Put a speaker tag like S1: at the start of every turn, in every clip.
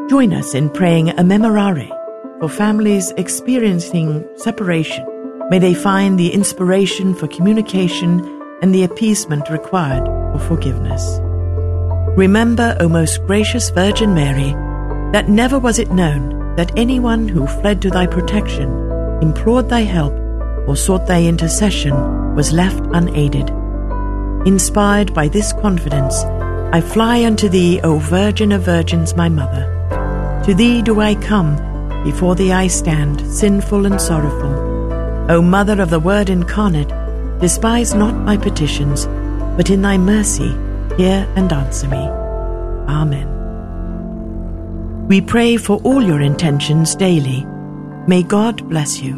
S1: Join us in praying a memorare for families experiencing separation. May they find the inspiration for communication and the appeasement required for forgiveness. Remember, O most gracious Virgin Mary, that never was it known that anyone who fled to thy protection, implored thy help, or sought thy intercession was left unaided. Inspired by this confidence, I fly unto thee, O Virgin of Virgins, my Mother. To thee do I come, before thee I stand, sinful and sorrowful. O Mother of the Word incarnate, despise not my petitions, but in thy mercy hear and answer me. Amen. We pray for all your intentions daily. May God bless you.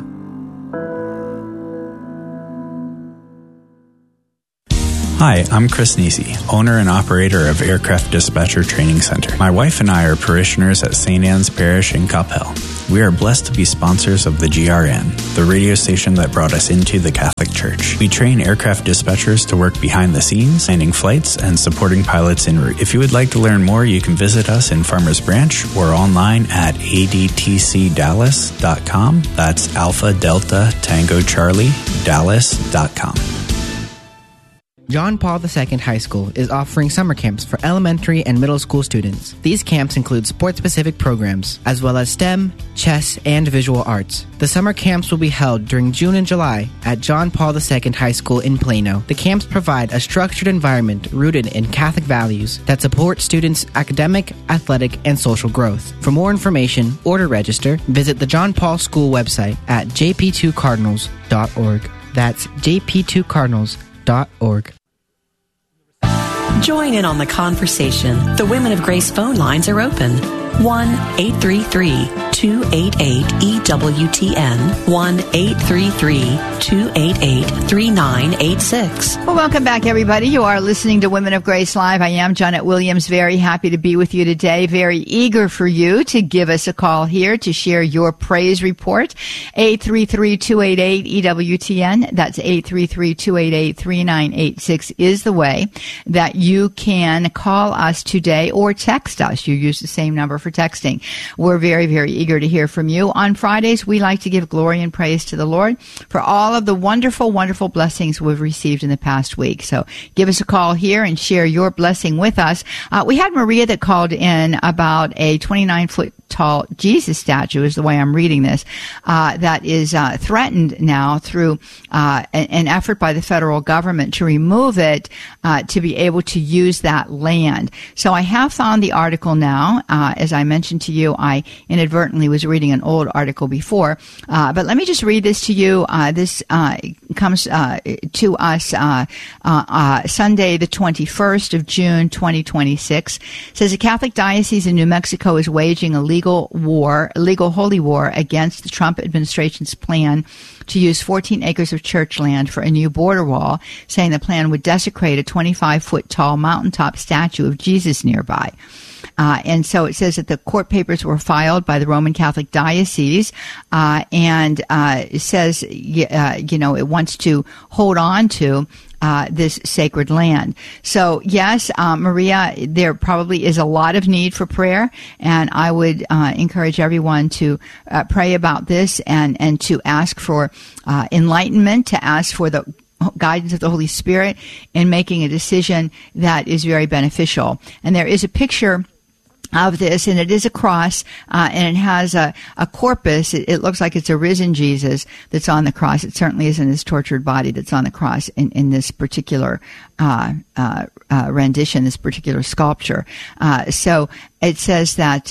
S2: Hi, I'm Chris Nisi, owner and operator of Aircraft Dispatcher Training Center. My wife and I are parishioners at St. Anne's Parish in Coppell. We are blessed to be sponsors of the GRN, the radio station that brought us into the Catholic Church. We train aircraft dispatchers to work behind the scenes, landing flights, and supporting pilots en route. If you would like to learn more, you can visit us in Farmers Branch or online at adtcdallas.com. That's Alpha Delta Tango Charlie Dallas.com.
S3: John Paul II High School is offering summer camps for elementary and middle school students. These camps include sport-specific programs, as well as STEM, chess, and visual arts. The summer camps will be held during June and July at John Paul II High School in Plano. The camps provide a structured environment rooted in Catholic values that support students' academic, athletic, and social growth. For more information or to register, visit the John Paul School website at jp2cardinals.org. That's jp2cardinals.org.
S4: Join in on the conversation. The Women of Grace phone lines are open. 1-833-288-EWTN. 1-833-288-3986.
S5: Well, welcome back, everybody. You are listening to Women of Grace Live. I am Janet Williams. Very happy to be with you today. Very eager for you to give us a call here to share your praise report. 833-288-EWTN. That's 833-288-3986 is the way that you can call us today or text us. You use the same number for texting. We're very, very eager to hear from you. On Fridays, we like to give glory and praise to the Lord for all of the wonderful, wonderful blessings we've received in the past week. So give us a call here and share your blessing with us. We had Maria that called in about a 29-foot tall Jesus statue, is the way I'm reading this, that is threatened now through an effort by the federal government to remove it to be able to use that land. So I have found the article now. As I mentioned to you, I inadvertently was reading an old article before, but let me just read this to you. This comes to us Sunday, the 21st of June, 2026. It says a Catholic diocese in New Mexico is waging a legal holy war against the Trump administration's plan to use 14 acres of church land for a new border wall, saying the plan would desecrate a 25-foot tall mountaintop statue of Jesus nearby. And so it says that the court papers were filed by the Roman Catholic Diocese, and it says, it wants to hold on to this sacred land. So yes, Maria, there probably is a lot of need for prayer, and I would encourage everyone to pray about this and to ask for enlightenment, to ask for the guidance of the Holy Spirit in making a decision that is very beneficial. And there is a picture of this, and it is a cross, and it has a corpus. It looks like it's a risen Jesus that's on the cross. It certainly isn't his tortured body that's on the cross in this particular rendition, this particular sculpture. So it says that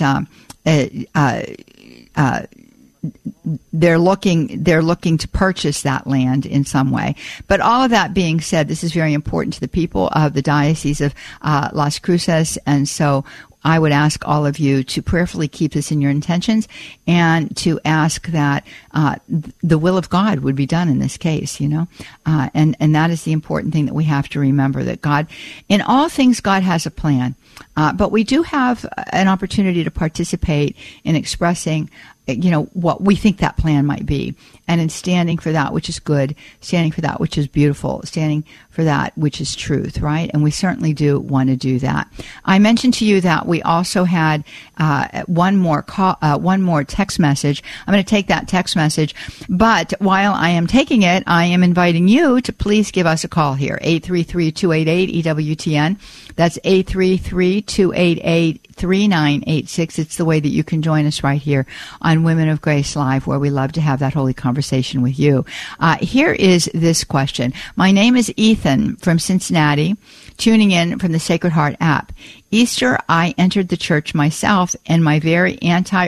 S5: they're looking to purchase that land in some way. But all of that being said, this is very important to the people of the Diocese of Las Cruces, and so I would ask all of you to prayerfully keep this in your intentions and to ask that the will of God would be done in this case, and that is the important thing that we have to remember, that God, in all things, God has a plan. But we do have an opportunity to participate in expressing what we think that plan might be, and in standing for that which is good, standing for that which is beautiful, standing for that which is truth, right? And we certainly do want to do that. I mentioned to you that we also had one more text message. I'm going to take that text message, but while I am taking it, I am inviting you to please give us a call here, 833-288-EWTN. That's 833-288-3986. It's the way that you can join us right here on Women of Grace Live, where we love to have that holy conversation with you. Here is this question. My name is Ethan from Cincinnati, tuning in from the Sacred Heart app. Easter, I entered the church myself, and my very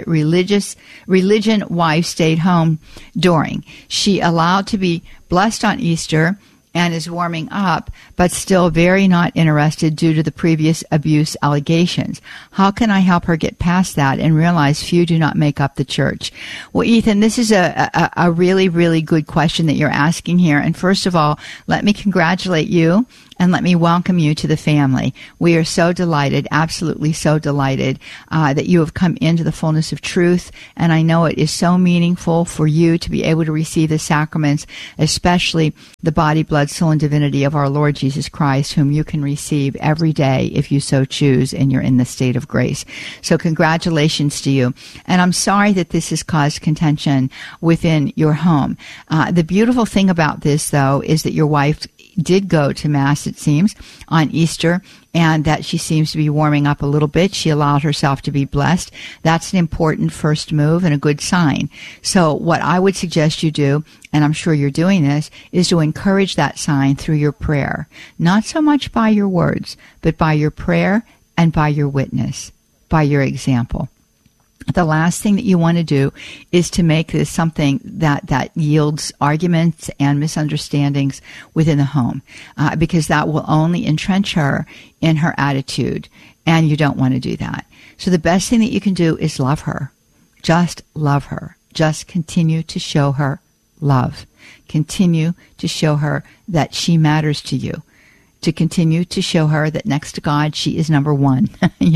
S5: religion wife stayed home during. She allowed to be blessed on Easter and is warming up, but still very not interested due to the previous abuse allegations. How can I help her get past that and realize few do not make up the church? Well, Ethan, this is a really, really good question that you're asking here. And first of all, let me congratulate you and let me welcome you to the family. We are so delighted, absolutely so delighted, that you have come into the fullness of truth. And I know it is so meaningful for you to be able to receive the sacraments, especially the body, blood, soul, and divinity of our Lord Jesus Christ, whom you can receive every day if you so choose and you're in the state of grace. So congratulations to you. And I'm sorry that this has caused contention within your home. The beautiful thing about this, though, is that your wife did go to Mass, it seems, on Easter, and that she seems to be warming up a little bit. She allowed herself to be blessed. That's an important first move and a good sign. So what I would suggest you do, and I'm sure you're doing this, is to encourage that sign through your prayer. Not so much by your words, but by your prayer and by your witness, by your example. The last thing that you want to do is to make this something that yields arguments and misunderstandings within the home, because that will only entrench her in her attitude, and you don't want to do that. So the best thing that you can do is love her. Just love her. Just continue to show her love. Continue to show her that she matters to you. To continue to show her that next to God, she is number one,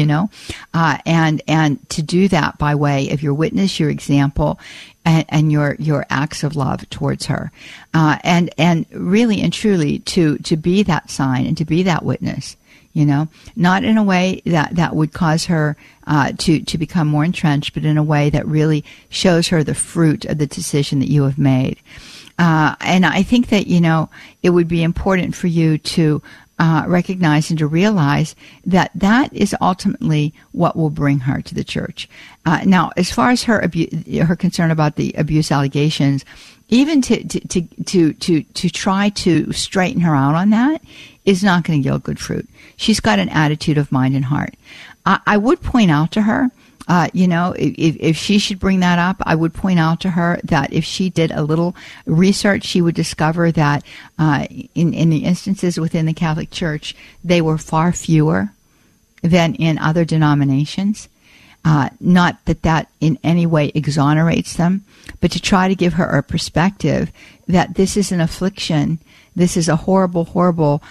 S5: and to do that by way of your witness, your example, and your acts of love towards her, and really and truly to be that sign and to be that witness, not in a way that would cause her to become more entrenched, but in a way that really shows her the fruit of the decision that you have made. And I think that, it would be important for you to recognize and to realize that is ultimately what will bring her to the church. Now, as far as her concern about the abuse allegations, even to try to straighten her out on that is not going to yield good fruit. She's got an attitude of mind and heart. I would point out to her, if she should bring that up, I would point out to her that if she did a little research, she would discover that in the instances within the Catholic Church, they were far fewer than in other denominations. Not that in any way exonerates them, but to try to give her a perspective that this is an affliction, this is a horrible, horrible,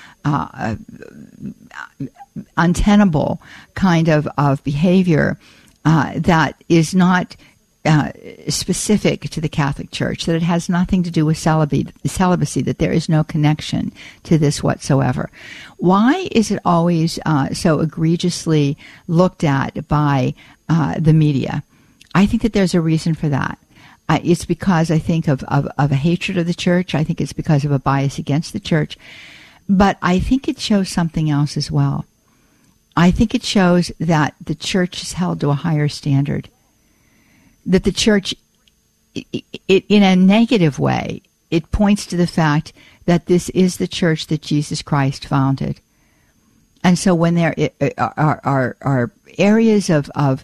S5: untenable kind of behavior that is not specific to the Catholic Church, that it has nothing to do with celibacy, that there is no connection to this whatsoever. Why is it always so egregiously looked at by the media? I think that there's a reason for that. It's because I think of a hatred of the church. I think it's because of a bias against the church. But I think it shows something else as well. I think it shows that the church is held to a higher standard. That the church, in a negative way, it points to the fact that this is the church that Jesus Christ founded. And so when there are areas of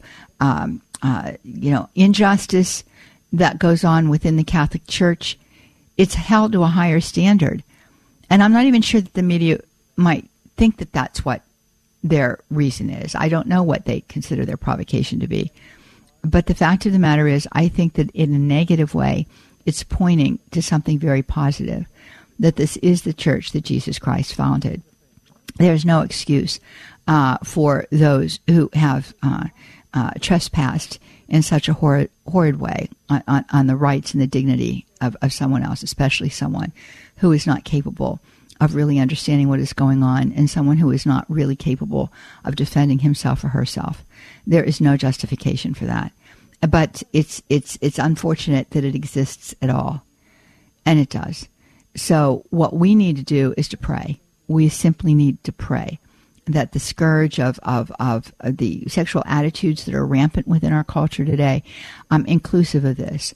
S5: injustice that goes on within the Catholic Church, it's held to a higher standard. And I'm not even sure that the media might think that that's what their reason is. I don't know what they consider their provocation to be. But the fact of the matter is, I think that in a negative way, it's pointing to something very positive, that this is the church that Jesus Christ founded. There's no excuse for those who have trespassed in such a horrid way on the rights and the dignity of someone else, especially someone who is not capable of really understanding what is going on, and someone who is not really capable of defending himself or herself. There is no justification for that. But it's unfortunate that it exists at all. And it does. So what we need to do is to pray. We simply need to pray that the scourge of the sexual attitudes that are rampant within our culture today, inclusive of this,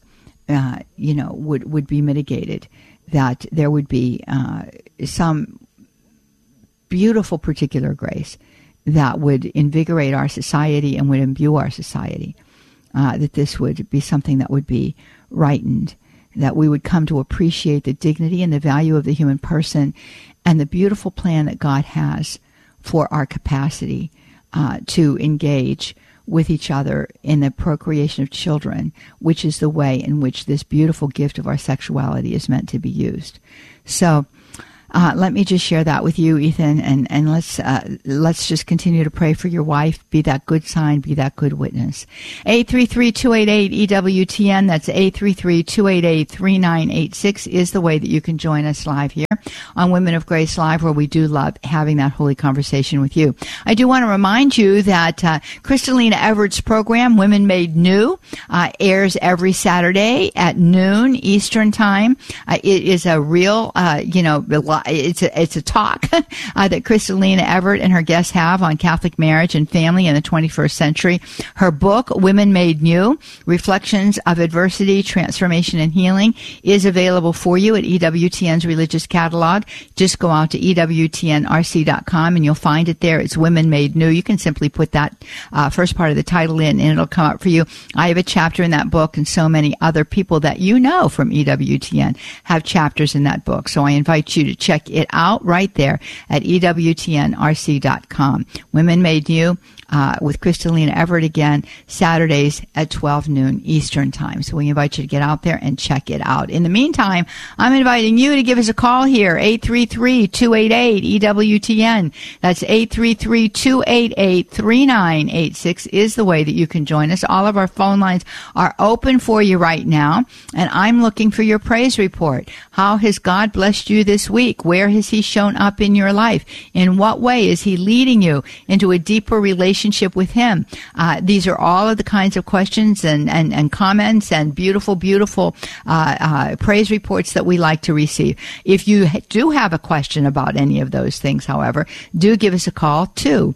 S5: would be mitigated. That there would be some beautiful particular grace that would invigorate our society and would imbue our society. That this would be something that would be rightened, that we would come to appreciate the dignity and the value of the human person and the beautiful plan that God has for our capacity to engage with each other in the procreation of children, which is the way in which this beautiful gift of our sexuality is meant to be used. So let me just share that with you, Ethan, and let's just continue to pray for your wife. Be that good sign, be that good witness. 833-288-EWTN, that's 833-288-3986 is the way that you can join us live here on Women of Grace Live, where we do love having that holy conversation with you. I do want to remind you that Kristalina Everett's program, Women Made New, airs every Saturday at noon Eastern Time. It is a real, it's a talk that Kristalina Everett and her guests have on Catholic marriage and family in the 21st century. Her book, Women Made New, Reflections of Adversity, Transformation, and Healing, is available for you at EWTN's Religious Catalog. Just go out to EWTNRC.com and you'll find it there. It's Women Made New. You can simply put that first part of the title in and it'll come up for you. I have a chapter in that book, and so many other people that you know from EWTN have chapters in that book. So I invite you to check it out right there at EWTNRC.com. Women Made New with Kristalina Everett again, Saturdays at 12 noon Eastern Time. So we invite you to get out there and check it out. In the meantime, I'm inviting you to give us a call here, 833-288-EWTN. That's 833-288-3986 is the way that you can join us. All of our phone lines are open for you right now, and I'm looking for your praise report. How has God blessed you this week? Where has He shown up in your life? In what way is He leading you into a deeper relationship with Him? These are all of the kinds of questions and comments and beautiful praise reports that we like to receive. If you do have a question about any of those things, however, do give us a call to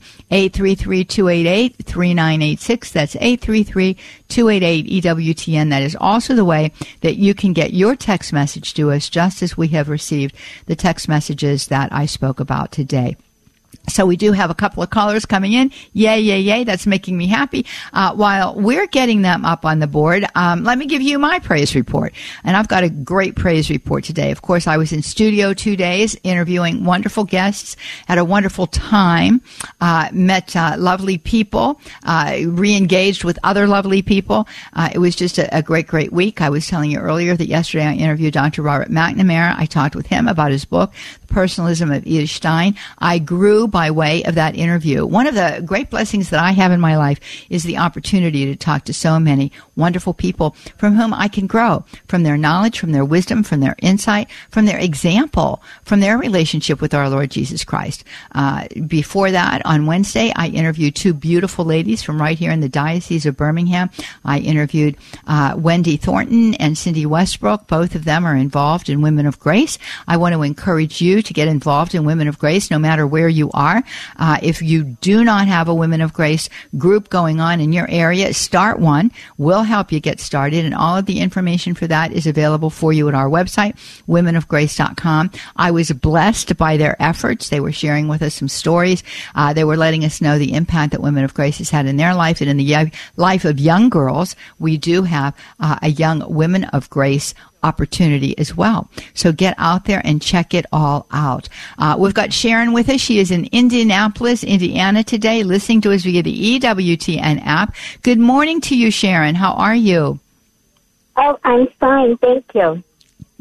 S5: 833-288-3986. That's 833-288-EWTN. That is also the way that you can get your text message to us, just as we have received the text messages that I spoke about today. So we do have a couple of callers coming in. Yay. That's making me happy. While we're getting them up on the board, let me give you my praise report. And I've got a great praise report today. Of course, I was in studio 2 days interviewing wonderful guests, had a wonderful time, met lovely people, re-engaged with other lovely people. It was just a great week. I was telling you earlier that yesterday I interviewed Dr. Robert McNamara. I talked with him about his book, The Personalism of Edith Stein. I grew by way of that interview. One of the great blessings that I have in my life is the opportunity to talk to so many wonderful people from whom I can grow, from their knowledge, from their wisdom, from their insight, from their example, from their relationship with our Lord Jesus Christ. Before that, on Wednesday, I interviewed two beautiful ladies from right here in the Diocese of Birmingham. I interviewed Wendy Thornton and Cindy Westbrook. Both of them are involved in Women of Grace. I want to encourage you to get involved in Women of Grace, no matter where you are. If you do not have a Women of Grace group going on in your area, start one. We'll help you get started, and all of the information for that is available for you at our website, womenofgrace.com. I was blessed by their efforts. They were sharing with us some stories. They were letting us know the impact that Women of Grace has had in their life and in the life of young girls. We do have a young Women of Grace opportunity as well. So get out there and check it all out. We've got Sharon with us. She is in Indianapolis, Indiana today, listening to us via the EWTN app. Good morning to you, Sharon. How are you?
S6: Oh, I'm fine. Thank you.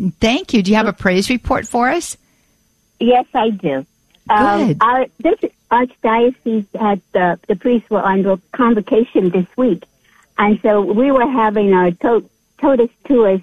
S5: Thank you. Do you have a praise report for us?
S6: Yes, I do.
S5: Good.
S6: archdiocese had the priests were on convocation this week, and so we were having our Totus Tuus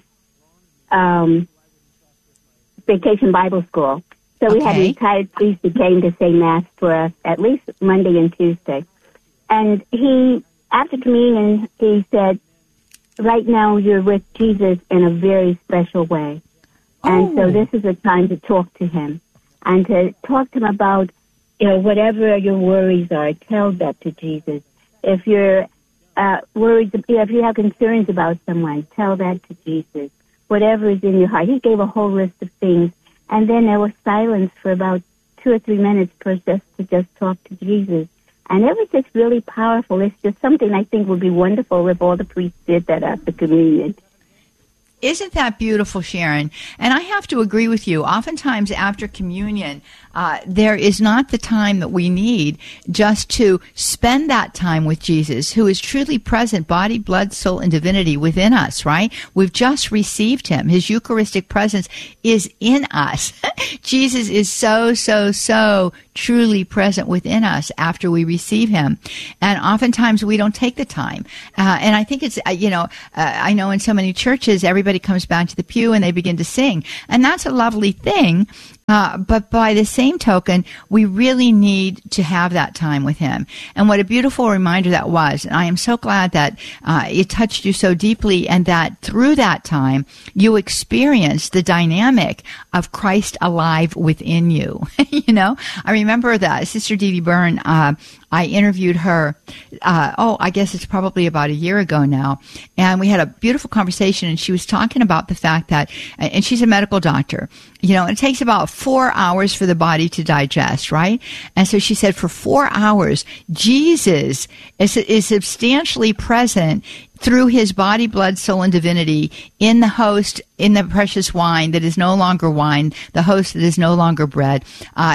S6: Vacation Bible School. So we had an entire priest who came to say Mass for us at least Monday and Tuesday. And he, after communion, he said, right now you're with Jesus in a very special way. And so this is a time to talk to him and to talk to him about, whatever your worries are, tell that to Jesus. If you're worried, if you have concerns about someone, tell that to Jesus. Whatever is in your heart. He gave a whole list of things. And then there was silence for about 2 or 3 minutes for us to just talk to Jesus. And it was just really powerful. It's just something I think would be wonderful if all the priests did that after communion.
S5: Isn't that beautiful, Sharon? And I have to agree with you. Oftentimes after communion, there is not the time that we need just to spend that time with Jesus, who is truly present, body, blood, soul, and divinity within us, right? We've just received him. His Eucharistic presence is in us. Jesus is so truly present within us after we receive him. And oftentimes we don't take the time. And I think it's, I know in so many churches, everybody comes back to the pew and they begin to sing. And that's a lovely thing. But by the same token, we really need to have that time with him. And what a beautiful reminder that was. And I am so glad that it touched you so deeply and that through that time, you experienced the dynamic of Christ alive within you. I remember that Sister Dee Dee Byrne, I interviewed her, I guess it's probably about a year ago now. And we had a beautiful conversation, and she was talking about the fact that, and she's a medical doctor, it takes about 4 hours for the body to digest, right? And so she said for 4 hours, Jesus is substantially present through his body, blood, soul, and divinity in the host, in the precious wine that is no longer wine, the host that is no longer bread.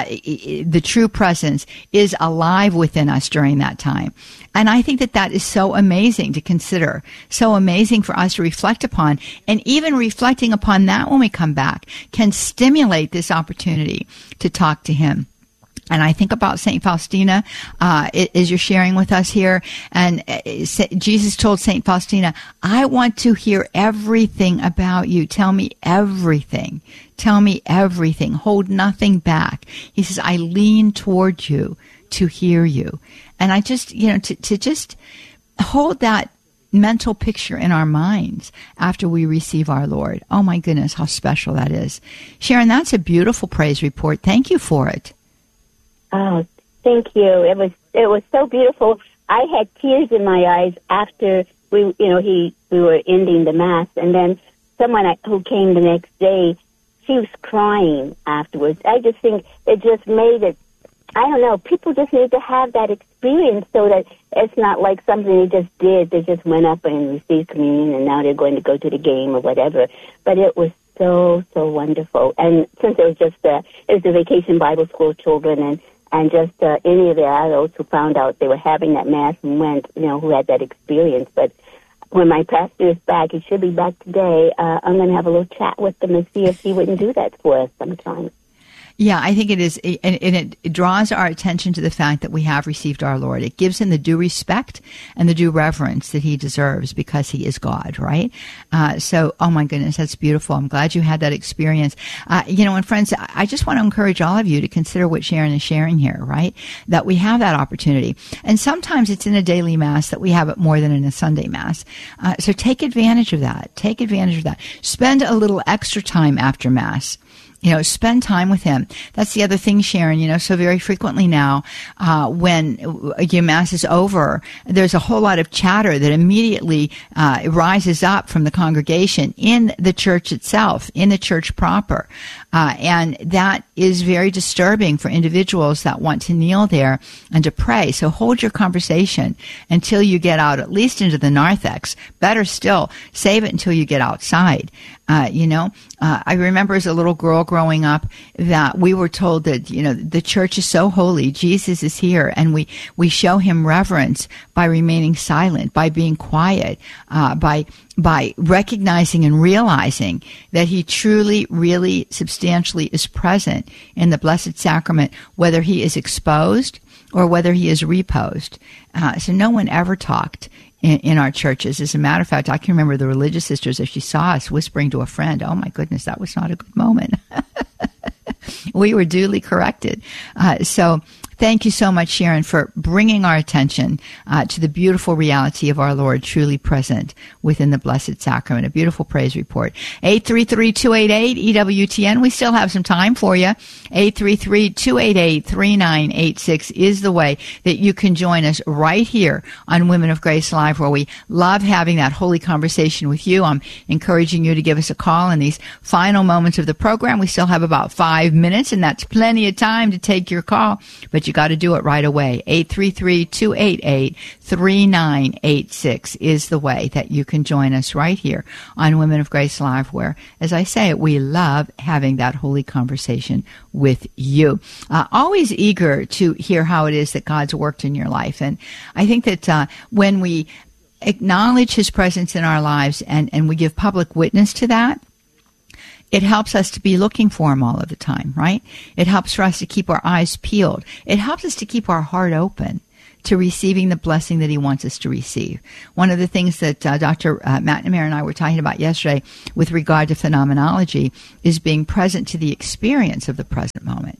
S5: The true presence is alive within us during that time. And I think that is so amazing to consider, so amazing for us to reflect upon. And even reflecting upon that when we come back can stimulate this opportunity to talk to him. And I think about St. Faustina, as you're sharing with us here. And Jesus told St. Faustina, I want to hear everything about you. Tell me everything. Tell me everything. Hold nothing back. He says, I lean toward you to hear you. And I just, to just hold that mental picture in our minds after we receive our Lord. Oh my goodness, how special that is. Sharon, that's a beautiful praise report. Thank you for it.
S6: Oh, thank you. It was so beautiful. I had tears in my eyes after we were ending the Mass, and then someone who came the next day, she was crying afterwards. I just think it just made it, I don't know, people just need to have that experience so that it's not like something they just did. They just went up and received communion and now they're going to go to the game or whatever. But it was so wonderful. And since it was just the Vacation Bible School children and just any of the adults who found out they were having that Mass and went, who had that experience. But when my pastor is back, he should be back today, I'm going to have a little chat with them and see if he wouldn't do that for us sometime.
S5: Yeah, I think it is, and it draws our attention to the fact that we have received our Lord. It gives him the due respect and the due reverence that he deserves because he is God, right? So, oh my goodness, that's beautiful. I'm glad you had that experience. And friends, I just want to encourage all of you to consider what Sharon is sharing here, right? That we have that opportunity. And sometimes it's in a daily Mass that we have it more than in a Sunday Mass. So take advantage of that. Take advantage of that. Spend a little extra time after Mass. Spend time with him. That's the other thing, Sharon, so very frequently now, when your Mass is over, there's a whole lot of chatter that immediately rises up from the congregation in the church itself, in the church proper. And that is very disturbing for individuals that want to kneel there and to pray. So hold your conversation until you get out, at least into the narthex. Better still, save it until you get outside. I remember as a little girl growing up that we were told that, the church is so holy. Jesus is here, and we show him reverence by remaining silent, by being quiet, by recognizing and realizing that he truly, really, substantially is present in the Blessed Sacrament, whether he is exposed or whether he is reposed. So no one ever talked in our churches. As a matter of fact, I can remember the religious sisters, if she saw us whispering to a friend, oh my goodness, that was not a good moment. We were duly corrected. So thank you so much, Sharon, for bringing our attention to the beautiful reality of our Lord truly present within the Blessed Sacrament. A beautiful praise report. 833-288-EWTN. We still have some time for you. 833-288-3986 is the way that you can join us right here on Women of Grace Live, where we love having that holy conversation with you. I'm encouraging you to give us a call in these final moments of the program. We still have about 5 minutes, and that's plenty of time to take your call, but you got to do it right away. 833-288-3986 is the way that you can join us right here on Women of Grace Live, where, as I say, we love having that holy conversation with you. Always eager to hear how it is that God's worked in your life. And I think that when we acknowledge his presence in our lives and we give public witness to that, it helps us to be looking for him all of the time, right? It helps for us to keep our eyes peeled. It helps us to keep our heart open to receiving the blessing that he wants us to receive. One of the things that Dr. McNamara and I were talking about yesterday with regard to phenomenology is being present to the experience of the present moment.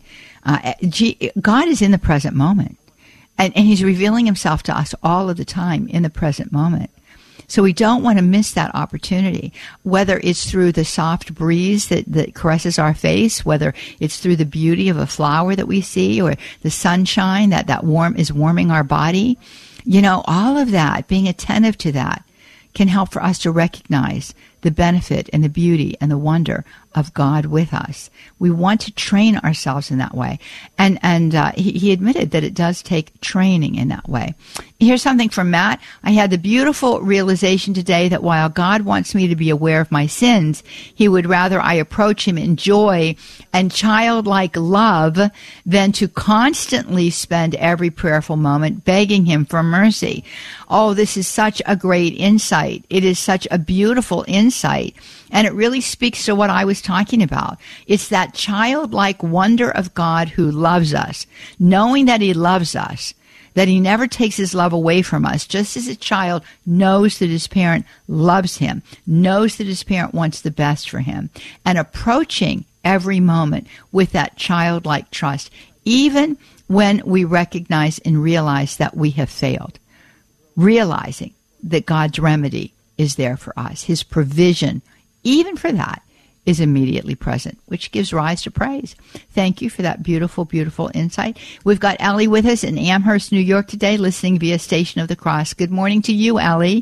S5: God is in the present moment, and he's revealing himself to us all of the time in the present moment. So we don't want to miss that opportunity, whether it's through the soft breeze that caresses our face, whether it's through the beauty of a flower that we see, or the sunshine that is warming our body. You know, all of that, being attentive to that, can help for us to recognize the benefit and the beauty and the wonder of God with us. We want to train ourselves in that way. And he admitted that it does take training in that way. Here's something from Matt. I had the beautiful realization today that while God wants me to be aware of my sins, he would rather I approach him in joy and childlike love than to constantly spend every prayerful moment begging him for mercy. Oh, this is such a great insight. It is such a beautiful insight. And it really speaks to what I was talking about. It's that childlike wonder of God who loves us, knowing that he loves us, that he never takes his love away from us, just as a child knows that his parent loves him, knows that his parent wants the best for him, and approaching every moment with that childlike trust, even when we recognize and realize that we have failed, realizing that God's remedy is there for us. His provision, even for that, is immediately present, which gives rise to praise. Thank you for that beautiful, beautiful insight. We've got Ellie with us in Amherst, New York today, listening via Station of the Cross. Good morning to you, Ellie.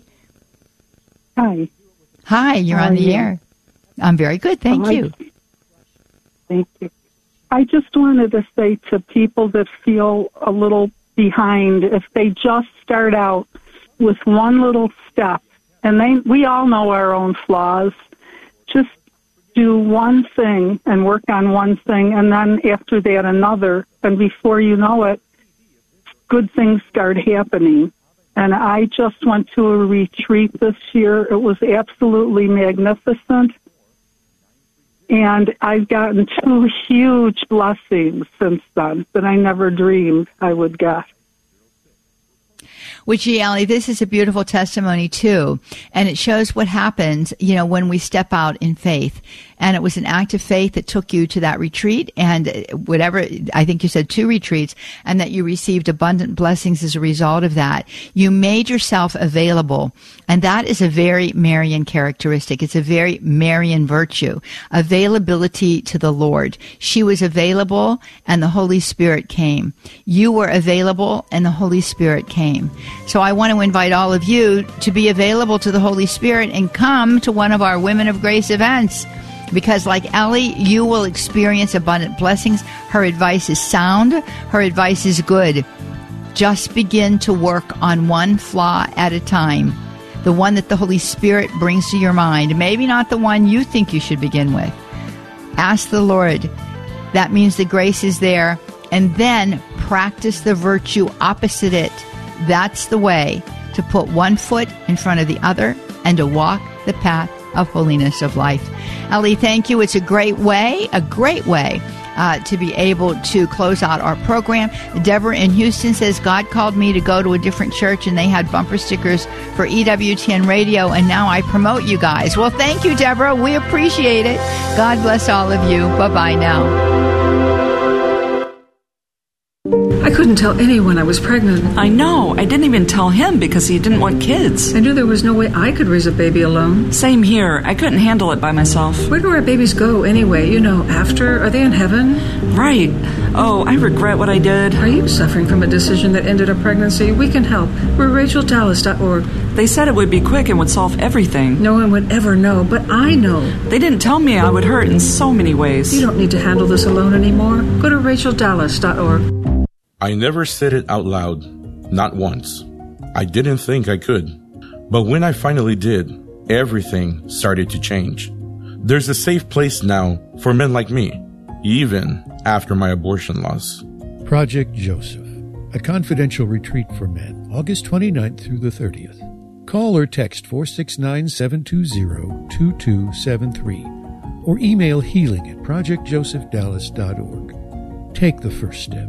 S7: Hi.
S5: Hi, you're on the air. I'm very good, thank you.
S7: Thank you. I just wanted to say to people that feel a little behind, if they just start out with one little step, and we all know our own flaws, just do one thing and work on one thing, and then after that another, and before you know it, good things start happening. And I just went to a retreat this year. It was absolutely magnificent, and I've gotten 2 huge blessings since then that I never dreamed I would get.
S5: Which, Ellie, this is a beautiful testimony, too. And it shows what happens, when we step out in faith. And it was an act of faith that took you to that retreat and whatever, I think you said 2 retreats, and that you received abundant blessings as a result of that. You made yourself available. And that is a very Marian characteristic. It's a very Marian virtue. Availability to the Lord. She was available and the Holy Spirit came. You were available and the Holy Spirit came. So I want to invite all of you to be available to the Holy Spirit and come to one of our Women of Grace events. Because like Ellie, you will experience abundant blessings. Her advice is sound. Her advice is good. Just begin to work on one flaw at a time. The one that the Holy Spirit brings to your mind. Maybe not the one you think you should begin with. Ask the Lord. That means the grace is there. And then practice the virtue opposite it. That's the way to put one foot in front of the other and to walk the path of holiness of life. Ellie, thank you. It's a great way to be able to close out our program. Deborah in Houston says, God called me to go to a different church, and they had bumper stickers for EWTN Radio, and now I promote you guys. Well, thank you, Deborah. We appreciate it. God bless all of you. Bye-bye now.
S8: I couldn't tell anyone I was pregnant.
S9: I know. I didn't even tell him because he didn't want kids.
S8: I knew there was no way I could raise a baby alone.
S9: Same here. I couldn't handle it by myself.
S8: Where do our babies go anyway? After? Are they in heaven?
S9: Right. Oh, I regret what I did.
S8: Are you suffering from a decision that ended a pregnancy? We can help. We're RachelDallas.org.
S9: They said it would be quick and would solve everything.
S8: No one would ever know, but I know.
S9: They didn't tell me I would hurt in so many ways.
S8: You don't need to handle this alone anymore. Go to RachelDallas.org.
S10: I never said it out loud, not once. I didn't think I could. But when I finally did, everything started to change. There's a safe place now for men like me, even after my abortion loss.
S11: Project Joseph, a confidential retreat for men, August 29th through the 30th. Call or text 469-720-2273 or email healing@projectjosephdallas.org. Take the first step.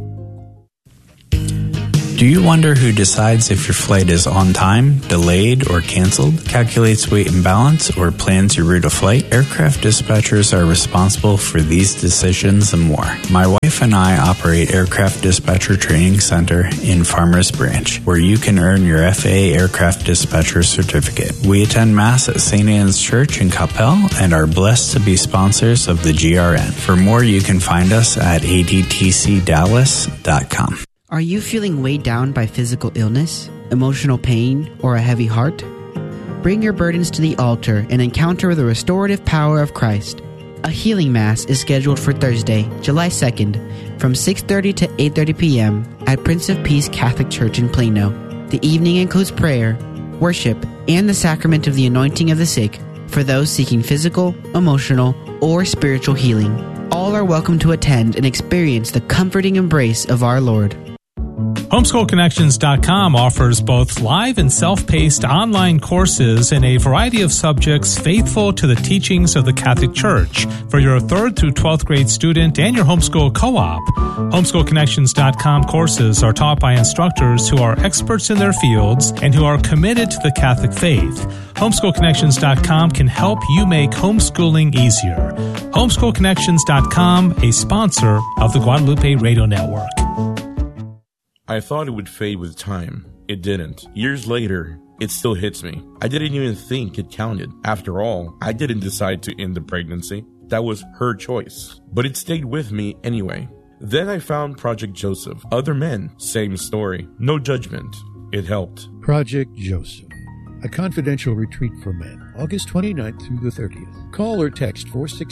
S2: Do you wonder who decides if your flight is on time, delayed, or canceled, calculates weight and balance, or plans your route of flight? Aircraft dispatchers are responsible for these decisions and more. My wife and I operate Aircraft Dispatcher Training Center in Farmers Branch, where you can earn your FAA Aircraft Dispatcher certificate. We attend Mass at St. Anne's Church in Coppell and are blessed to be sponsors of the GRN. For more, you can find us at adtcdallas.com.
S3: Are you feeling weighed down by physical illness, emotional pain, or a heavy heart? Bring your burdens to the altar and encounter the restorative power of Christ. A healing mass is scheduled for Thursday, July 2nd, from 6:30 to 8:30 p.m. at Prince of Peace Catholic Church in Plano. The evening includes prayer, worship, and the sacrament of the anointing of the sick for those seeking physical, emotional, or spiritual healing. All are welcome to attend and experience the comforting embrace of our Lord.
S12: HomeschoolConnections.com offers both live and self-paced online courses in a variety of subjects faithful to the teachings of the Catholic Church for your 3rd through 12th grade student and your homeschool co-op. HomeschoolConnections.com courses are taught by instructors who are experts in their fields and who are committed to the Catholic faith. HomeschoolConnections.com can help you make homeschooling easier. HomeschoolConnections.com, a sponsor of the Guadalupe Radio Network.
S10: I thought it would fade with time. It didn't. Years later, it still hits me. I didn't even think it counted. After all, I didn't decide to end the pregnancy. That was her choice. But it stayed with me anyway. Then I found Project Joseph. Other men, same story. No judgment. It helped.
S11: Project Joseph, a confidential retreat for men, August 29th through the 30th. Call or text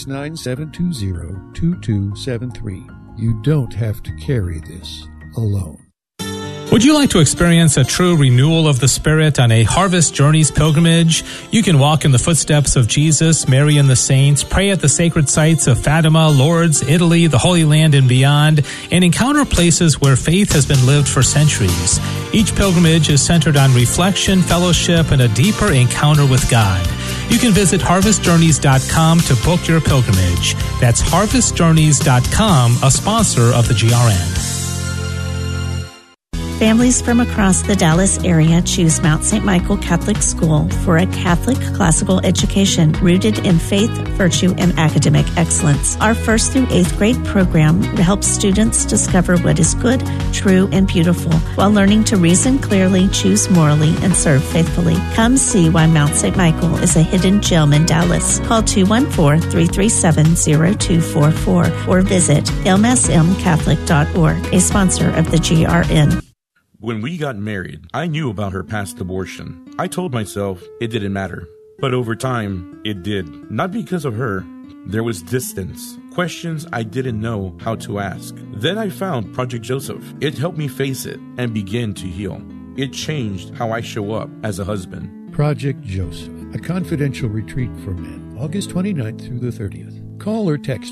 S11: 469-720-2273. You don't have to carry this alone.
S12: Would you like to experience a true renewal of the Spirit on a Harvest Journeys pilgrimage? You can walk in the footsteps of Jesus, Mary and the saints, pray at the sacred sites of Fatima, Lourdes, Italy, the Holy Land, and beyond, and encounter places where faith has been lived for centuries. Each pilgrimage is centered on reflection, fellowship, and a deeper encounter with God. You can visit HarvestJourneys.com to book your pilgrimage. That's HarvestJourneys.com, a sponsor of the GRN.
S13: Families from across the Dallas area choose Mount St. Michael Catholic School for a Catholic classical education rooted in faith, virtue, and academic excellence. Our 1st through 8th grade program helps students discover what is good, true, and beautiful while learning to reason clearly, choose morally, and serve faithfully. Come see why Mount St. Michael is a hidden gem in Dallas. Call 214-337-0244 or visit msmcatholic.org, a sponsor of the GRN.
S10: When we got married, I knew about her past abortion. I told myself it didn't matter. But over time, it did. Not because of her. There was distance, questions I didn't know how to ask. Then I found Project Joseph. It helped me face it and begin to heal. It changed how I show up as a husband.
S11: Project Joseph, a confidential retreat for men, August 29th through the 30th. Call or text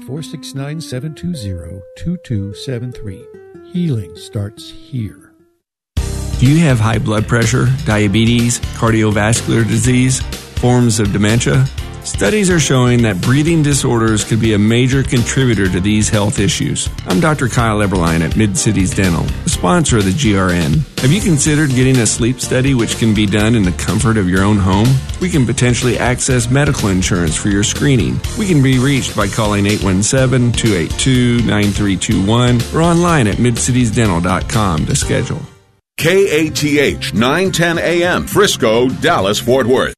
S11: 469-720-2273. Healing starts here.
S14: Do you have high blood pressure, diabetes, cardiovascular disease, forms of dementia? Studies are showing that breathing disorders could be a major contributor to these health issues. I'm Dr. Kyle Eberlein at Mid-Cities Dental, the sponsor of the GRN. Have you considered getting a sleep study which can be done in the comfort of your own home? We can potentially access medical insurance for your screening. We can be reached by calling 817-282-9321 or online at midcitiesdental.com to schedule.
S15: KATH 910 AM, Frisco, Dallas, Fort Worth.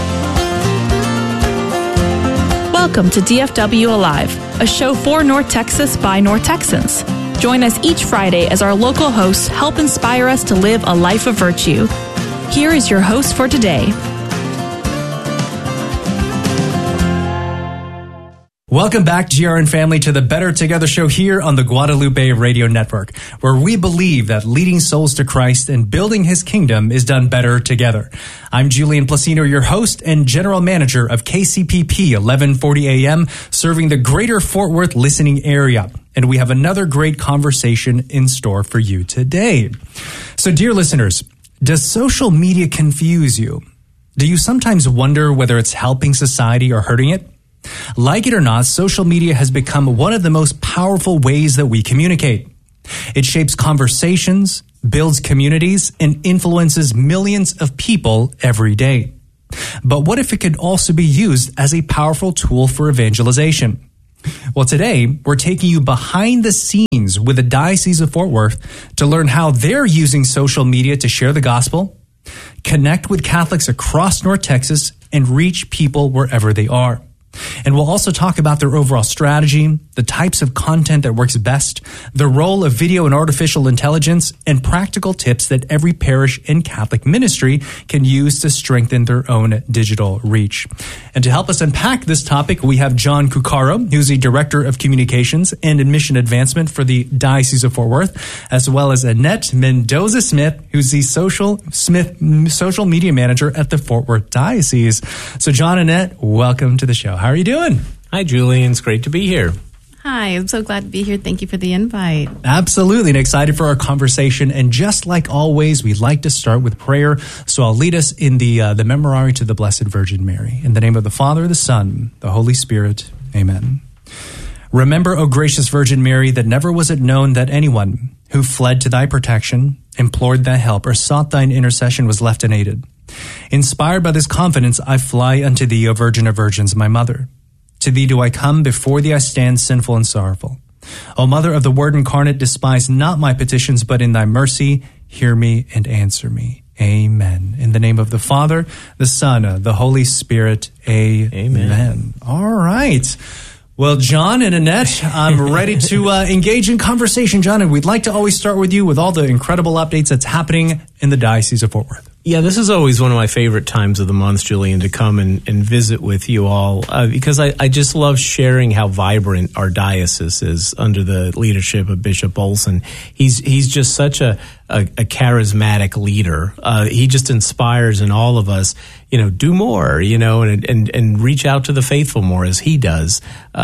S16: Welcome to DFW Alive, a show for North Texas by North Texans. Join us each Friday as our local hosts help inspire us to live a life of virtue. Here is your host for today.
S17: Welcome back, GRN family, to the Better Together show here on the Guadalupe Radio Network, where we believe that leading souls to Christ and building his kingdom is done better together. I'm Julian Placino, your host and general manager of KCPP 1140 AM, serving the greater Fort Worth listening area. And we have another great conversation in store for you today. So, dear listeners, does social media confuse you? Do you sometimes wonder whether it's helping society or hurting it? Like it or not, social media has become one of the most powerful ways that we communicate. It shapes conversations, builds communities, and influences millions of people every day. But what if it could also be used as a powerful tool for evangelization? Well, today, we're taking you behind the scenes with the Diocese of Fort Worth to learn how they're using social media to share the gospel, connect with Catholics across North Texas, and reach people wherever they are. And we'll also talk about their overall strategy, the types of content that works best, the role of video and artificial intelligence, and practical tips that every parish and Catholic ministry can use to strengthen their own digital reach. And to help us unpack this topic, we have John Cuccaro, who's the Director of Communications and Admission Advancement for the Diocese of Fort Worth, as well as Annette Mendoza-Smith, who's the social media manager at the Fort Worth Diocese. So John and Annette, welcome to the show. How are you doing?
S18: Hi, Julian. It's great to be here.
S19: Hi, I'm so glad to be here. Thank you for the invite.
S17: Absolutely, and excited for our conversation. And just like always, we'd like to start with prayer. So I'll lead us in the Memorare to the Blessed Virgin Mary. In the name of the Father, the Son, the Holy Spirit. Amen. Remember, O gracious Virgin Mary, that never was it known that anyone who fled to thy protection, implored thy help, or sought thine intercession was left unaided. Inspired by this confidence, I fly unto thee, O Virgin of Virgins, my mother. To thee do I come, before thee I stand sinful and sorrowful. O Mother of the Word incarnate, despise not my petitions, but in thy mercy hear me and answer me. Amen. In the name of the Father, the Son, the Holy Spirit. Amen. All right. Well, John and Annette, I'm ready to engage in conversation, John, and we'd like to always start with you with all the incredible updates that's happening in the Diocese of Fort Worth.
S18: Yeah, this is always one of my favorite times of the month, Julian, to come and visit with you all because I just love sharing how vibrant our diocese is under the leadership of Bishop Olson. He's just such a charismatic leader. He just inspires in all of us, do more, and reach out to the faithful more as he does.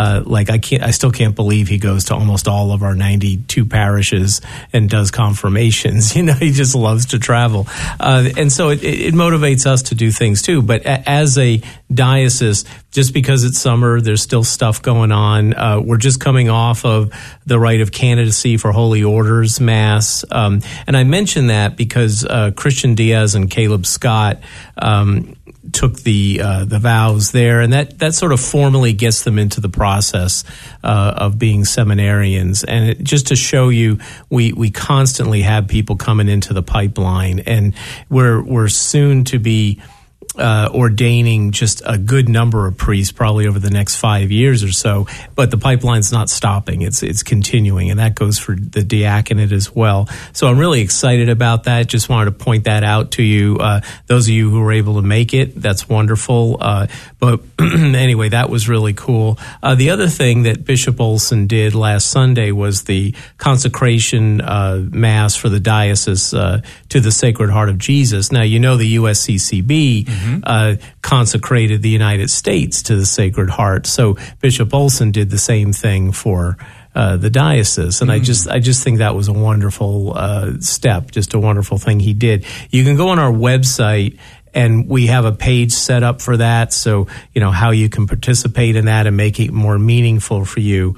S18: I still can't believe he goes to almost all of our 92 parishes and does confirmations. He just loves to travel. And so it motivates us to do things too. But as a diocese, just because it's summer, there's still stuff going on. We're just coming off of the rite of candidacy for Holy Orders Mass. And I mention that because Christian Diaz and Caleb Scott took the vows there, and that sort of formally gets them into the process of being seminarians. And just to show you, we constantly have people coming into the pipeline, and we're soon to be ordaining just a good number of priests, probably over the next 5 years or so. But the pipeline's not stopping; it's continuing, and that goes for the diaconate as well. So I'm really excited about that. Just wanted to point that out to you. Those of you who were able to make it, that's wonderful. But anyway, that was really cool. The other thing that Bishop Olson did last Sunday was the consecration mass for the diocese to the Sacred Heart of Jesus. Now, the USCCB consecrated the United States to the Sacred Heart. So Bishop Olson did the same thing for the diocese, and I just think that was a wonderful step, just a wonderful thing he did. You can go on our website And we have a page set up for that, so how you can participate in that and make it more meaningful for you.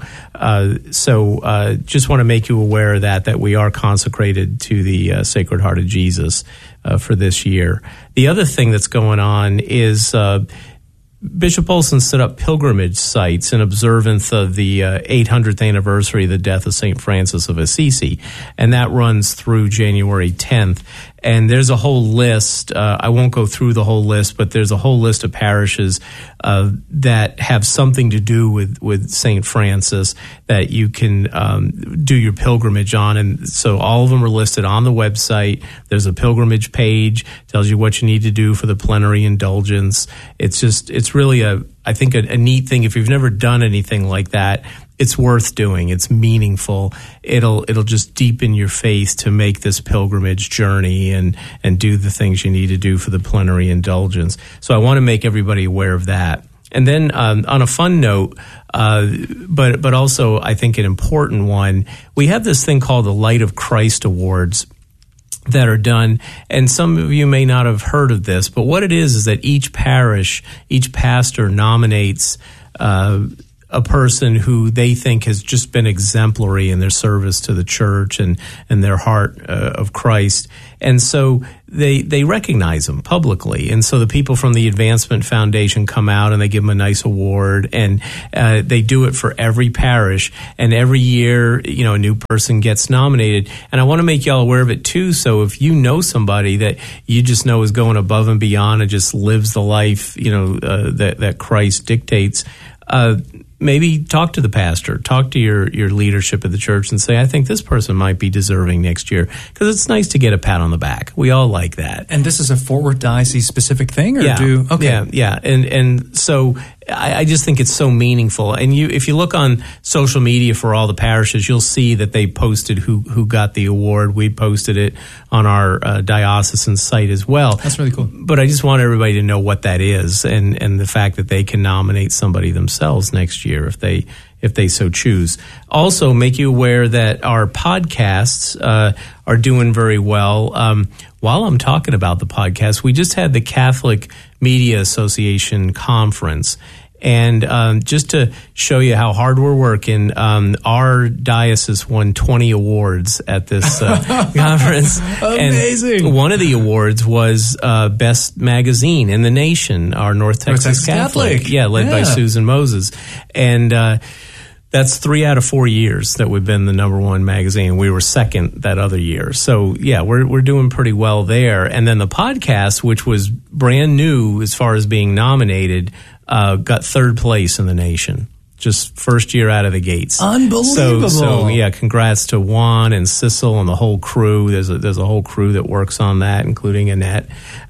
S18: So just want to make you aware of that we are consecrated to the Sacred Heart of Jesus for this year. The other thing that's going on is Bishop Olson set up pilgrimage sites in observance of the 800th anniversary of the death of St. Francis of Assisi, and that runs through January 10th. And there's a whole list. I won't go through the whole list, but there's a whole list of parishes that have something to do with St. Francis that you can do your pilgrimage on. And so all of them are listed on the website. There's a pilgrimage page, tells you what you need to do for the plenary indulgence. It's really I think a neat thing. If you've never done anything like that, it's worth doing. It's meaningful. It'll just deepen your faith to make this pilgrimage journey and do the things you need to do for the plenary indulgence. So I want to make everybody aware of that. And then on a fun note, but also I think an important one, we have this thing called the Light of Christ Awards that are done, and some of you may not have heard of this, but what it is that each parish, each pastor nominates a person who they think has just been exemplary in their service to the church and their heart of Christ. And so they recognize them publicly. And so the people from the Advancement Foundation come out and they give them a nice award, and they do it for every parish. And every year, a new person gets nominated. And I want to make y'all aware of it too. So if you know somebody that you just know is going above and beyond and just lives the life, that Christ dictates, maybe talk to the pastor, talk to your leadership of the church and say, I think this person might be deserving next year, because it's nice to get a pat on the back. We all like that.
S20: And this is a Fort Worth Diocese specific thing?
S18: Yeah. And so I just think it's so meaningful. And if you look on social media for all the parishes, you'll see that they posted who got the award. We posted it on our diocesan site as well.
S20: That's really cool.
S18: But I just want everybody to know what that is, and the fact that they can nominate somebody themselves next year if they so choose. Also, make you aware that our podcasts are doing very well. While I'm talking about the podcast, we just had the Catholic Media Association conference. And just to show you how hard we're working, our diocese won 20 awards at this conference.
S20: Amazing.
S18: And one of the awards was Best Magazine in the Nation, our North Texas Catholic. Yeah, led by Susan Moses. And that's 3 out of 4 years that we've been the number one magazine. We were second that other year. So, yeah, we're doing pretty well there. And then the podcast, which was brand new as far as being nominated, got third place in the nation. Just first year out of the gates.
S20: Unbelievable.
S18: So yeah, congrats to Juan and Sissel and the whole crew. There's a whole crew that works on that, including Annette.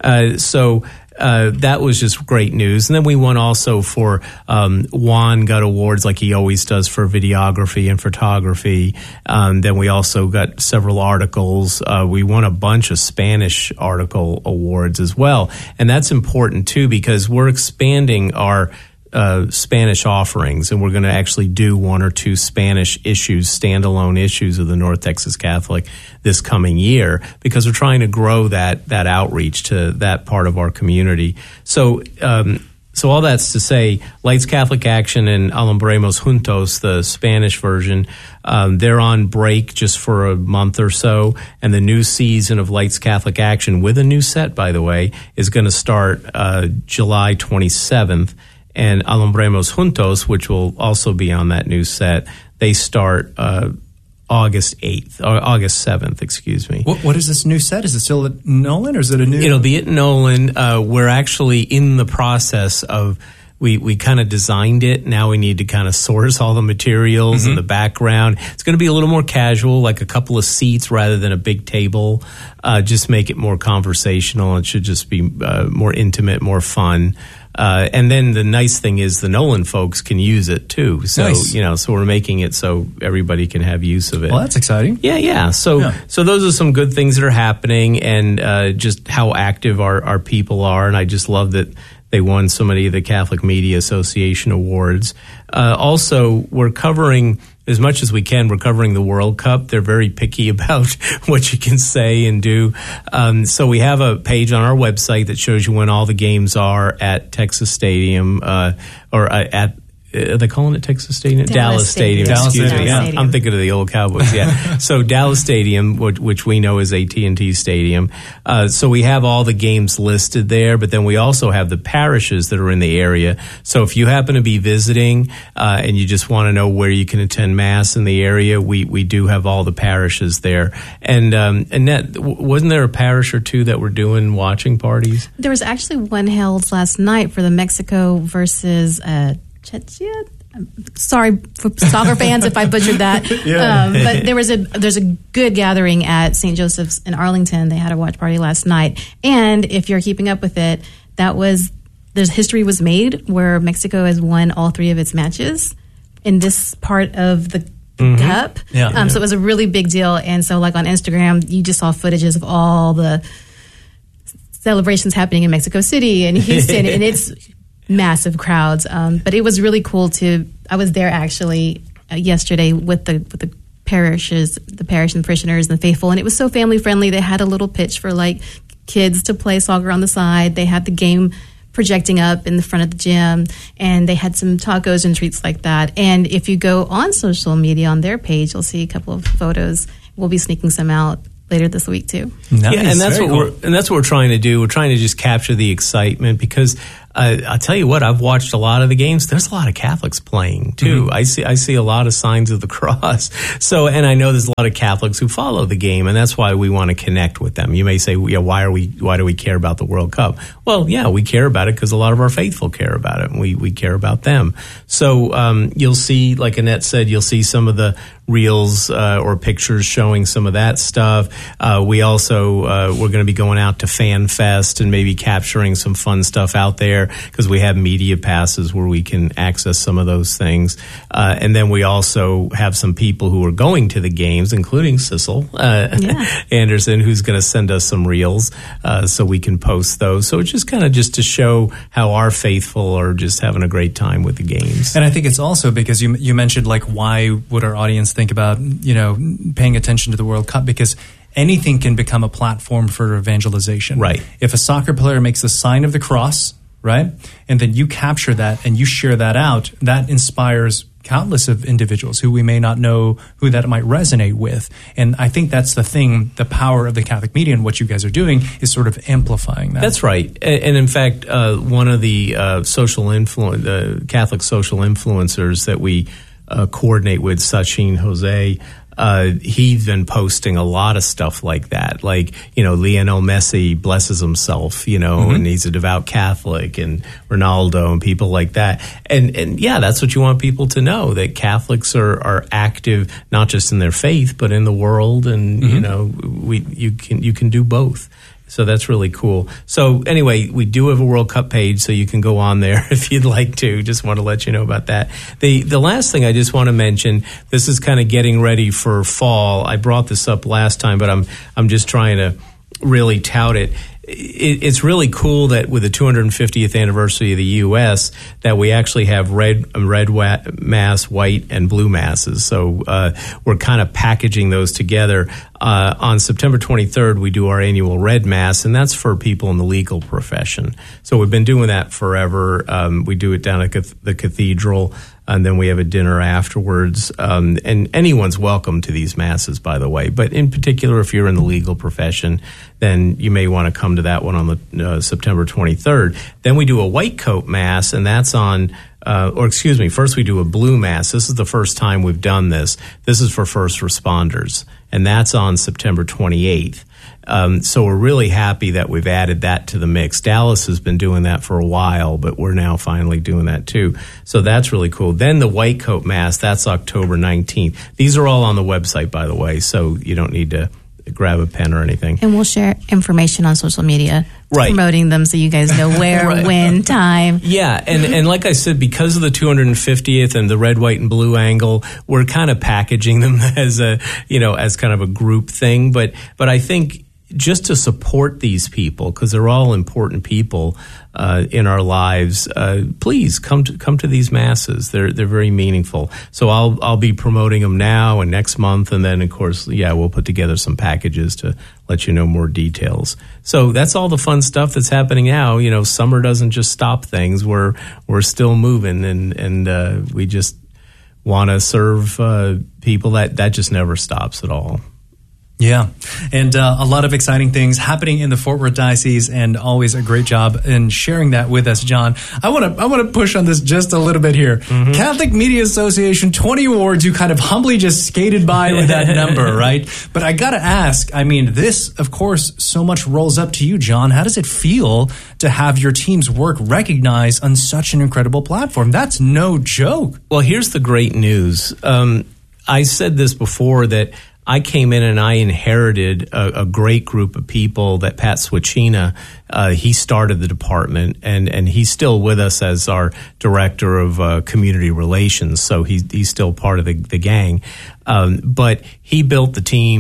S18: That was just great news. And then we won also for Juan got awards like he always does for videography and photography. Then we also got several articles. We won a bunch of Spanish article awards as well. And that's important too, because we're expanding our Spanish offerings, and we're going to actually do 1 or 2 Spanish issues, standalone issues of the North Texas Catholic this coming year, because we're trying to grow that outreach to that part of our community. So all that's to say, Lights Catholic Action and Alumbremos Juntos, the Spanish version, they're on break just for a month or so, and the new season of Lights Catholic Action, with a new set, by the way, is going to start July 27th. And Alumbremos Juntos, which will also be on that new set, they start August 7th, excuse me.
S20: What is this new set? Is it still at Nolan, or is it a new?
S18: It'll be at Nolan. We're actually in the process of, we kind of designed it. Now we need to kind of source all the materials and the background. It's going to be a little more casual, like a couple of seats rather than a big table. Just make it more conversational. It should just be more intimate, more fun. And then the nice thing is the Nolan folks can use it too. So,
S20: nice.
S18: So we're making it so everybody can have use of it.
S20: Well, that's exciting.
S18: Yeah. So those are some good things that are happening, and just how active our people are. And I just love that they won so many of the Catholic Media Association awards. Also, we're covering as much as we can, we're covering the World Cup. They're very picky about what you can say and do. So we have a page on our website that shows you when all the games are at Texas Stadium, or at, are they calling it Texas Stadium? Dallas Stadium. Excuse me. Yeah. I'm thinking of the old Cowboys. Yeah. So Dallas Stadium, which we know is AT&T Stadium. So we have all the games listed there, but then we also have the parishes that are in the area. So if you happen to be visiting and you just want to know where you can attend Mass in the area, we do have all the parishes there. And Annette, wasn't there a parish or two that were doing watching parties?
S19: There was actually one held last night for the Mexico versus Czechia. Sorry for soccer fans if I butchered that. But there's a good gathering at St. Joseph's in Arlington. They had a watch party last night. And if you're keeping up with it, there's history was made where Mexico has won all 3 of its matches in this part of the cup. Yeah. So it was a really big deal. And so like on Instagram, you just saw footages of all the celebrations happening in Mexico City and Houston, and it's massive crowds, but it was really cool I was there actually yesterday with the parishes, the parish and parishioners and the faithful, and it was so family friendly. They had a little pitch for like kids to play soccer on the side. They had the game projecting up in the front of the gym, and they had some tacos and treats like that. And if you go on social media on their page, you'll see a couple of photos. We'll be sneaking some out later this week too.
S18: Nice. Yeah, and that's what we're trying to do. We're trying to just capture the excitement because I'll tell you what, I've watched a lot of the games. There's a lot of Catholics playing too. I see a lot of signs of the cross. So, and I know there's a lot of Catholics who follow the game, and that's why we want to connect with them. You may say, yeah, why do we care about the World Cup? Well, yeah, we care about it because a lot of our faithful care about it, and we care about them. So you'll see, like Annette said, you'll see some of the reels or pictures showing some of that stuff. We also we're going to be going out to Fan Fest and maybe capturing some fun stuff out there because we have media passes where we can access some of those things. And then we also have some people who are going to the games, including Sissel Anderson, who's going to send us some reels so we can post those. So it's just kind of just to show how our faithful are just having a great time with the games.
S20: And I think it's also because you mentioned like why would our audience think about paying attention to the World Cup, because anything can become a platform for evangelization.
S18: Right.
S20: If a soccer player makes the sign of the cross, right, and then you capture that and you share that out, that inspires countless of individuals who we may not know who that might resonate with. And I think that's the thing, the power of the Catholic media and what you guys are doing is sort of amplifying that.
S18: That's right. And in fact, one of the Catholic social influencers that we coordinate with, Sachin Jose, he's been posting a lot of stuff like that. Like, Lionel Messi blesses himself, and he's a devout Catholic, and Ronaldo and people like that. And yeah, that's what you want people to know, that Catholics are active, not just in their faith, but in the world. And, you can do both. So that's really cool. So anyway, we do have a World Cup page, so you can go on there if you'd like to. Just want to let you know about that. The last thing I just want to mention, this is kind of getting ready for fall. I brought this up last time, but I'm just trying to really tout it. It's really cool that with the 250th anniversary of the U.S. that we actually have red mass, white, and blue masses. So we're kind of packaging those together. On September 23rd, we do our annual red mass, and that's for people in the legal profession. So we've been doing that forever. We do it down at the cathedral, and then we have a dinner afterwards. And anyone's welcome to these masses, by the way. But in particular, if you're in the legal profession, then you may want to come to that one on the September 23rd. Then we do a white coat mass, and that's on first we do a blue mass. This is the first time we've done this. This is for first responders, and that's on September 28th. So we're really happy that we've added that to the mix. Dallas has been doing that for a while, but we're now finally doing that too. So that's really cool. Then the white coat mass, that's October 19th. These are all on the website, by the way, so you don't need to grab a pen or anything.
S19: And we'll share information on social media, promoting them so you guys know where, when, time.
S18: Yeah, and like I said, because of the 250th and the red, white, and blue angle, we're kind of packaging them as as kind of a group thing. But I think just to support these people, because they're all important people in our lives, please come to these masses. They're very meaningful. So I'll be promoting them now and next month, and then of course, we'll put together some packages to let you know more details. So that's all the fun stuff that's happening now. You know, summer doesn't just stop things. We're still moving, and we just want to serve people. That just never stops at all.
S20: Yeah, and a lot of exciting things happening in the Fort Worth Diocese, and always a great job in sharing that with us, John. I want to push on this just a little bit here. Mm-hmm. Catholic Media Association 20 awards. You kind of humbly just skated by with that number, right? But I got to ask. I mean, this, of course, so much rolls up to you, John. How does it feel to have your team's work recognized on such an incredible platform? That's no joke.
S18: Well, here's the great news. I said this before, that I came in and I inherited a great group of people that Pat Swachina, he started the department, and he's still with us as our director of community relations. So he's still part of the gang. But he built the team.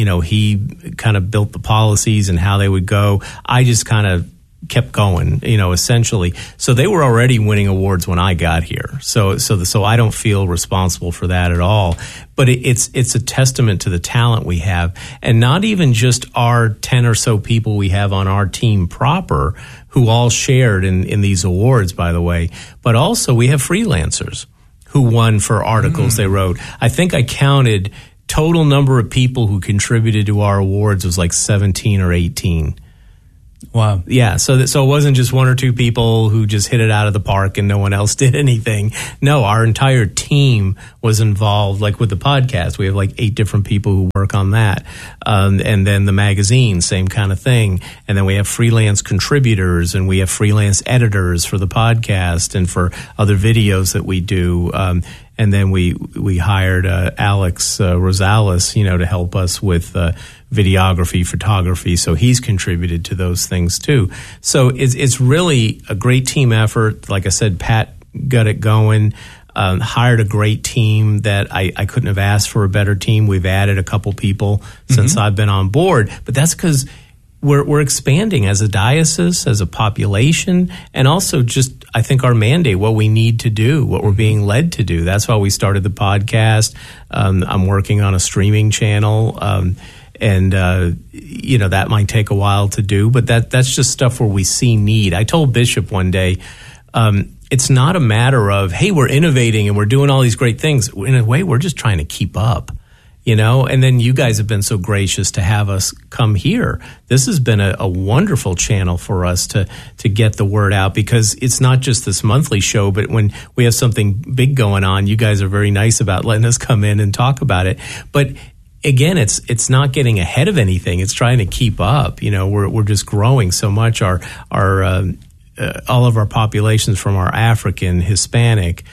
S18: He kind of built the policies and how they would go. I just kind of kept going, essentially. So they were already winning awards when I got here. So I don't feel responsible for that at all. But it's a testament to the talent we have, and not even just our 10 or so people we have on our team proper, who all shared in these awards, by the way, but also we have freelancers who won for articles they wrote. I think I counted total number of people who contributed to our awards was like 17 or 18.
S20: Wow.
S18: Yeah, so it wasn't just one or two people who just hit it out of the park and no one else did anything. No, our entire team was involved, like with the podcast. We have like 8 different people who work on that. And then the magazine, same kind of thing. And then we have freelance contributors, and we have freelance editors for the podcast and for other videos that we do. And then we hired Alex Rosales, to help us with videography, photography. So he's contributed to those things too. So it's really a great team effort. Like I said, Pat got it going. Hired a great team that I couldn't have asked for a better team. We've added a couple people since I've been on board, but that's because we're expanding as a diocese, as a population, and also just, I think, our mandate, what we need to do, what we're being led to do. That's why we started the podcast. I'm working on a streaming channel, and that might take a while to do, but that's just stuff where we see need. I told Bishop one day, it's not a matter of, hey, we're innovating and we're doing all these great things. In a way, we're just trying to keep up. And then you guys have been so gracious to have us come here. This has been a wonderful channel for us to get the word out, because it's not just this monthly show, but when we have something big going on, you guys are very nice about letting us come in and talk about it. But again, it's not getting ahead of anything. It's trying to keep up. We're just growing so much. Our all of our populations, from our African, Hispanic,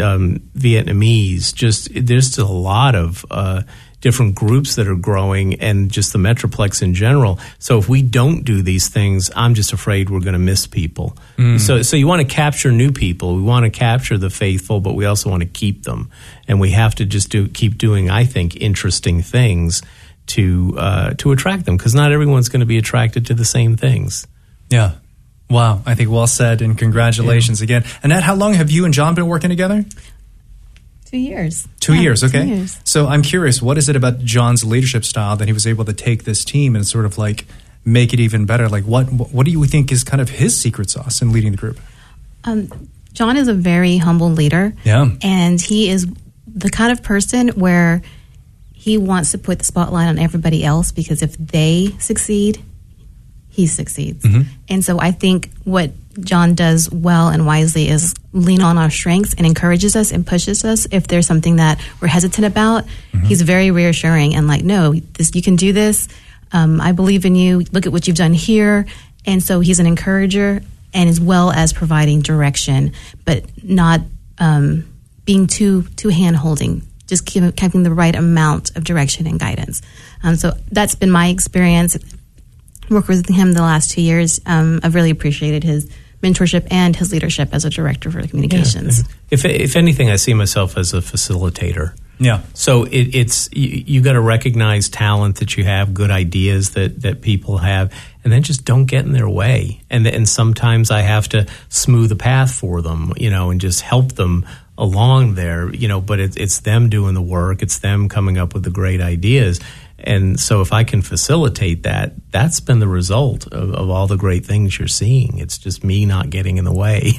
S18: Vietnamese, there's just a lot of different groups that are growing, and just the Metroplex in general. So if we don't do these things, I'm just afraid we're going to miss people. So you want to capture new people. We want to capture the faithful, but we also want to keep them. And we have to just keep doing, I think, interesting things to attract them, because not everyone's going to be attracted to the same things.
S20: Yeah. Wow. I think well said, and congratulations again. Annette, how long have you and John been working together?
S19: 2 years.
S20: 2 years, okay.
S19: 2 years.
S20: So I'm curious, what is it about John's leadership style that he was able to take this team and sort of like make it even better? Like what do you think is kind of his secret sauce in leading the group?
S19: John is a very humble leader.
S20: Yeah.
S19: And he is the kind of person where he wants to put the spotlight on everybody else, because if they succeed, he succeeds. And so I think what John does well and wisely is lean on our strengths and encourages us and pushes us if there's something that we're hesitant about. He's very reassuring and like, no, you can do this. I believe in you. Look at what you've done here. And so he's an encourager, and as well as providing direction, but not being too hand-holding, just keeping the right amount of direction and guidance. So that's been my experience. Work with him the last 2 years. I've really appreciated his mentorship and his leadership as a director for communications.
S18: Yeah. If anything, I see myself as a facilitator.
S20: Yeah.
S18: So it's you got to recognize talent that you have, good ideas that people have, and then just don't get in their way. And sometimes I have to smooth the path for them, and just help them along there, but it's them doing the work. It's them coming up with the great ideas. And so if I can facilitate that, that's been the result of all the great things you're seeing. It's just me not getting in the way.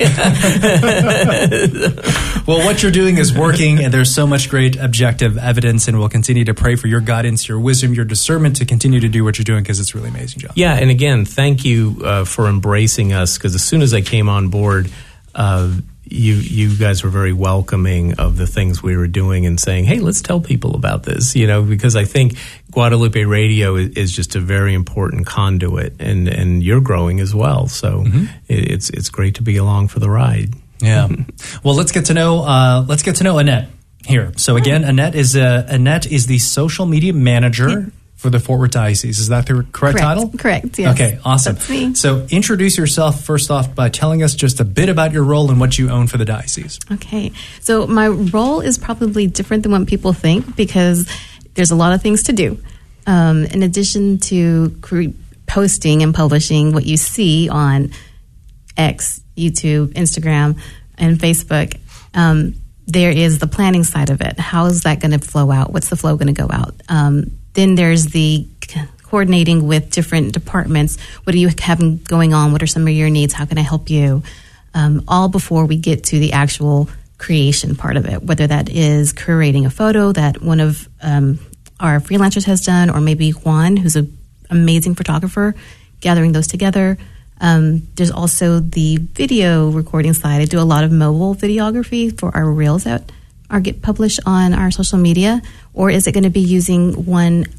S20: Well, what you're doing is working, and there's so much great objective evidence, and we'll continue to pray for your guidance, your wisdom, your discernment to continue to do what you're doing, because it's really amazing, John.
S18: Yeah, and again, thank you for embracing us, because as soon as I came on board, you guys were very welcoming of the things we were doing and saying, hey, let's tell people about this, because I think Guadalupe Radio is just a very important conduit, and you're growing as well. So it's great to be along for the ride.
S20: Yeah. Well, let's get to know Annette here. So again, Annette is the social media manager for the Fort Worth Diocese. Is that the correct title?
S19: Correct, yes.
S20: Okay, awesome.
S19: That's me.
S20: So introduce yourself first off by telling us just a bit about your role and what you own for the diocese.
S19: Okay, so my role is probably different than what people think, because there's a lot of things to do. In addition to posting and publishing what you see on X, YouTube, Instagram, and Facebook, there is the planning side of it. How is that going to flow out? What's the flow going to go out? Then there's the coordinating with different departments. What do you have going on? What are some of your needs? How can I help you? All before we get to the actual creation part of it, whether that is curating a photo that one of our freelancers has done, or maybe Juan, who's an amazing photographer, gathering those together. There's also the video recording side. I do a lot of mobile videography for our reels that get published on our social media. Or is it going to be using one